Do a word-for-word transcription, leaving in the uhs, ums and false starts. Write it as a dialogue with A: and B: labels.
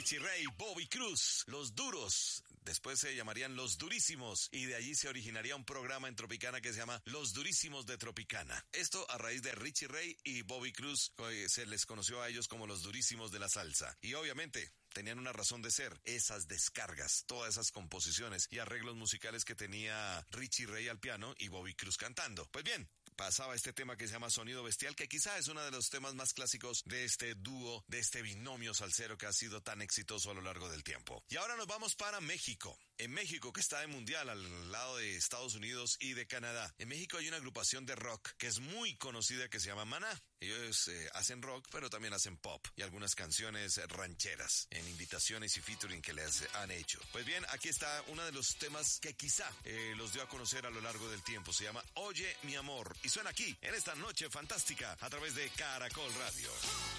A: Richie Ray, Bobby Cruz, Los Duros. Después se llamarían Los Durísimos y de allí se originaría un programa en Tropicana que se llama Los Durísimos de Tropicana. Esto a raíz de Richie Ray y Bobby Cruz, se les conoció a ellos como Los Durísimos de la Salsa. Y obviamente tenían una razón de ser, esas descargas, todas esas composiciones y arreglos musicales que tenía Richie Ray al piano y Bobby Cruz cantando. Pues bien, pasaba este tema que se llama Sonido Bestial, que quizá es uno de los temas más clásicos de este dúo, de este binomio salsero que ha sido tan exitoso a lo largo del tiempo. Y ahora nos vamos para México. En México, que está de mundial al lado de Estados Unidos y de Canadá. En México hay una agrupación de rock que es muy conocida que se llama Maná. Ellos eh, hacen rock, pero también hacen pop y algunas canciones rancheras en invitaciones y featuring que les han hecho. Pues bien, aquí está uno de los temas que quizá eh, los dio a conocer a lo largo del tiempo. Se llama Oye mi amor y suena aquí en esta noche fantástica a través de Caracol Radio.